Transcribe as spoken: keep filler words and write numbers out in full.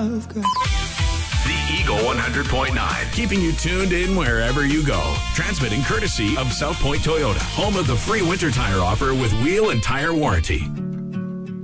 I've got. The Eagle one hundred point nine, keeping you tuned in wherever you go. Transmitting courtesy of South Point Toyota, home of the free winter tire offer with wheel and tire warranty.